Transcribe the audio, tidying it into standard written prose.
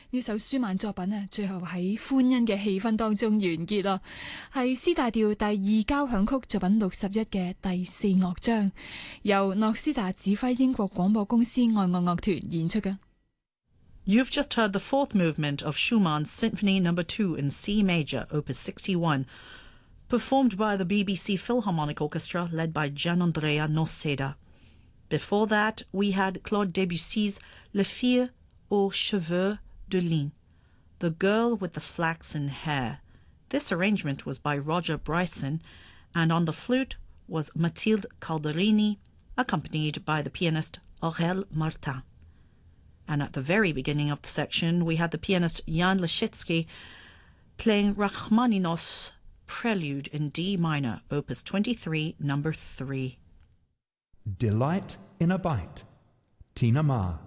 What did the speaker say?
呢首舒曼作品啊，最後喺歡欣嘅氣氛當中完結啦，係 C 大調第二交響曲作品61嘅第4樂章，由諾斯達指揮英國廣播公司愛樂樂團演出嘅。 You've just heard the fourth movement of Schumann's Symphony No. 2 in C major, Opus 61, performed by the BBC Philharmonic Orchestra led by Gianandrea Noseda. Before that, we had Claude Debussy's Les Filles aux Cheveux de Lin, The Girl with the Flaxen Hair. This arrangement was by Roger Bryson, and on the flute was Mathilde Calderini, accompanied by the pianist Aurèle Martin. And at the very beginning of the section, we had the pianist Jan Leschetski playing Rachmaninoff's Prelude in D minor, Opus 23, number 3. Delight in a Bite. Tina Ma.